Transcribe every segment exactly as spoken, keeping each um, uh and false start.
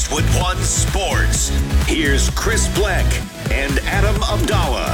Westwood One Sports. Here's Chris Bleck and Adam Abdallah.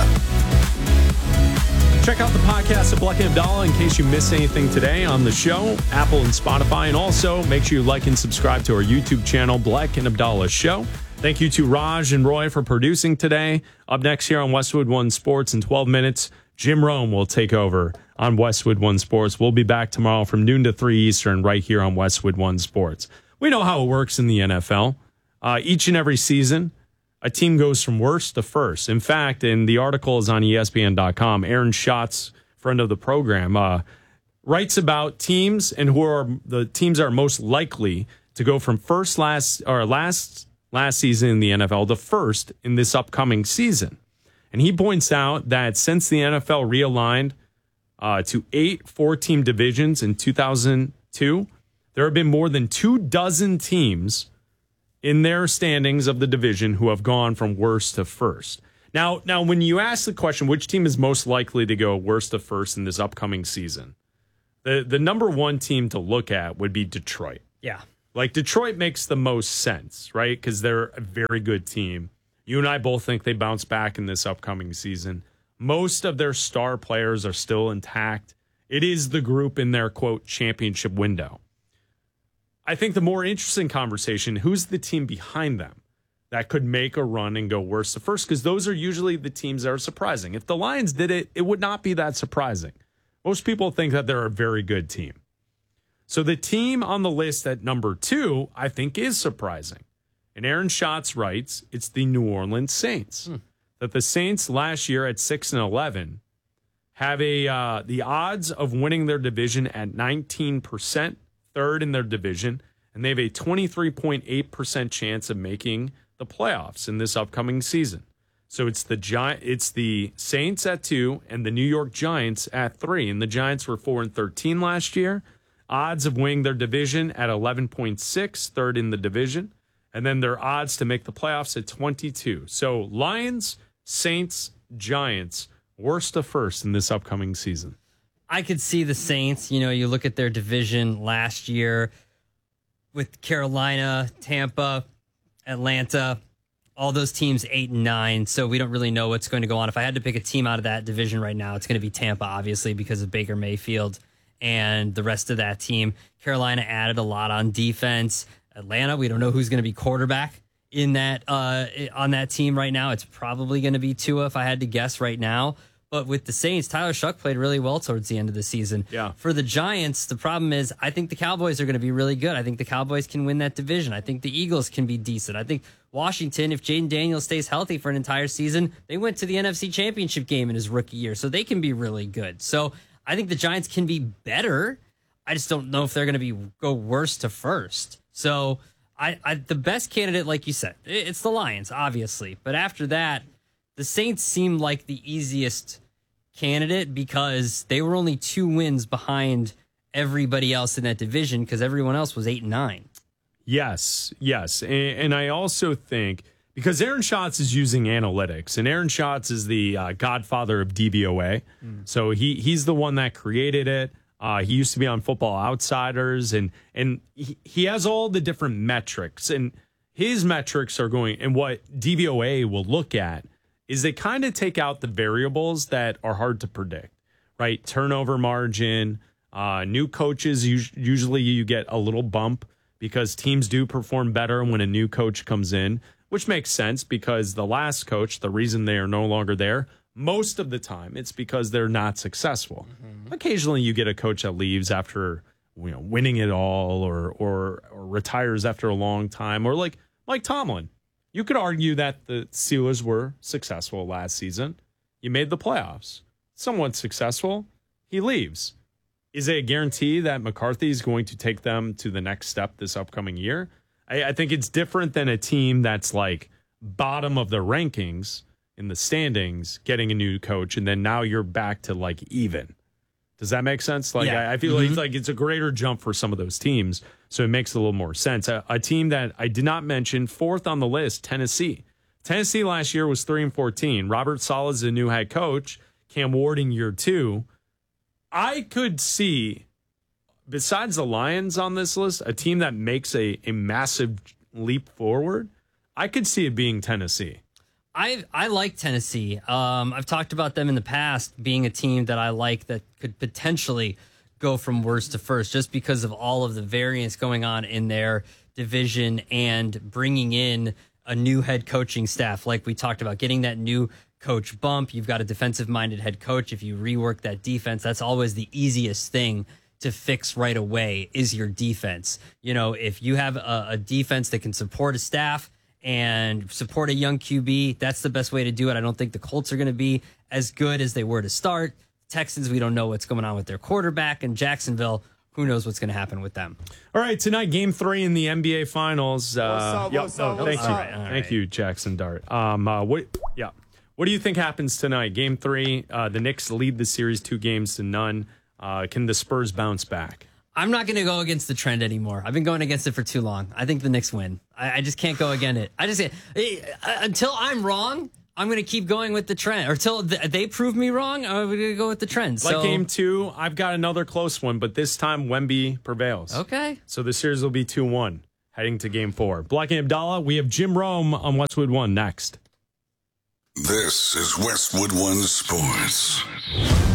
Check out the podcast of Bleck and Abdallah in case you missed anything today on the show, Apple and Spotify. And also, make sure you like and subscribe to our YouTube channel, Bleck and Abdallah Show. Thank you to Raj and Roy for producing today. Up next here on Westwood One Sports in twelve minutes, Jim Rome will take over on Westwood One Sports. We'll be back tomorrow from noon to three Eastern right here on Westwood One Sports. We know how it works in the N F L. Uh, each and every season, a team goes from worst to first. In fact, and the article is on E S P N dot com, Aaron Schatz, friend of the program, uh, writes about teams and who are the teams that are most likely to go from first last or last last season in the N F L to first in this upcoming season. And he points out that since the N F L realigned uh, to eight four-team divisions in two thousand two, there have been more than two dozen teams in their standings of the division who have gone from worst to first. Now, now, when you ask the question, which team is most likely to go worst to first in this upcoming season, the, the number one team to look at would be Detroit. Yeah. Like, Detroit makes the most sense, right? Because they're a very good team. You and I both think they bounce back in this upcoming season. Most of their star players are still intact. It is the group in their, quote, championship window. I think the more interesting conversation, who's the team behind them that could make a run and go worst to first? Because those are usually the teams that are surprising. If the Lions did it, it would not be that surprising. Most people think that they're a very good team. So the team on the list at number two, I think, is surprising. And Aaron Schatz writes, it's the New Orleans Saints. Hmm. That the Saints last year at six and eleven have a uh, the odds of winning their division at nineteen percent. Third in their division, and they have a twenty-three point eight percent chance of making the playoffs in this upcoming season. So it's the Gi- it's the Saints at two and the New York Giants at three. And the Giants were four and thirteen last year. Odds of winning their division at eleven point six, third in the division. And then their odds to make the playoffs at twenty-two. So Lions, Saints, Giants, worst to first in this upcoming season. I could see the Saints. You know, you look at their division last year with Carolina, Tampa, Atlanta, all those teams eight and nine. So we don't really know what's going to go on. If I had to pick a team out of that division right now, it's going to be Tampa, obviously, because of Baker Mayfield and the rest of that team. Carolina added a lot on defense. Atlanta, we don't know who's going to be quarterback in that uh, on that team right now. It's probably going to be Tua, if I had to guess right now. But with the Saints, Tyler Shuck played really well towards the end of the season. Yeah. For the Giants, the problem is I think the Cowboys are going to be really good. I think the Cowboys can win that division. I think the Eagles can be decent. I think Washington, if Jaden Daniels stays healthy for an entire season, they went to the N F C Championship game in his rookie year, so they can be really good. So I think the Giants can be better. I just don't know if they're going to be go worst to first. So I, I the best candidate, like you said, it's the Lions, obviously. But after that, the Saints seem like the easiest candidate because they were only two wins behind everybody else in that division because everyone else was eight and nine. Yes, yes. And, and I also think because Aaron Schatz is using analytics, and Aaron Schatz is the uh, godfather of D V O A. Mm. So he he's the one that created it. Uh, he used to be on Football Outsiders, and and he, he has all the different metrics. And his metrics are going, and what D V O A will look at is they kind of take out the variables that are hard to predict, right? Turnover margin, uh, new coaches, usually you get a little bump because teams do perform better when a new coach comes in, which makes sense because the last coach, the reason they are no longer there, most of the time it's because they're not successful. Mm-hmm. Occasionally you get a coach that leaves after, you know, winning it all or, or, or retires after a long time, or like Mike Tomlin. You could argue that the Steelers were successful last season. You made the playoffs. Somewhat successful. He leaves. Is it a guarantee that McCarthy is going to take them to the next step this upcoming year? I, I think it's different than a team that's like bottom of the rankings in the standings, getting a new coach, and then now you're back to like even. Does that make sense? Like yeah. I, I feel mm-hmm. like, it's like it's a greater jump for some of those teams, so it makes a little more sense. A, a team that I did not mention, fourth on the list, Tennessee. Tennessee last year was three and fourteen. Robert Saleh is the new head coach. Cam Ward in year two. I could see, besides the Lions on this list, a team that makes a, a massive leap forward, I could see it being Tennessee. I I like Tennessee. Um, I've talked about them in the past being a team that I like that could potentially go from worst to first just because of all of the variance going on in their division and bringing in a new head coaching staff. Like we talked about, getting that new coach bump. You've got a defensive-minded head coach. If you rework that defense, that's always the easiest thing to fix right away is your defense. You know, if you have a, a defense that can support a staff and support a young Q B, that's the best way to do it. I don't think the Colts are going to be as good as they were to start. Texans, we don't know what's going on with their quarterback. And Jacksonville, who knows what's going to happen with them. All right, tonight, game three in the N B A Finals. Uh, What's up, yep, what's up, no, what's thank you. up? All right, all Thank right. you, Jackson Dart. Um, uh, what, yeah. What do you think happens tonight? Game three, uh, the Knicks lead the series two games to none. Uh, can the Spurs bounce back? I'm not going to go against the trend anymore. I've been going against it for too long. I think the Knicks win. I, I just can't go against it. I just eh, until I'm wrong, I'm going to keep going with the trend. Or until th- they prove me wrong, I'm going to go with the trend. Like so, game two, I've got another close one, but this time Wemby prevails. Okay. So the series will be two one heading to game four. Black and Abdallah, we have Jim Rome on Westwood One next. This is Westwood One Sports.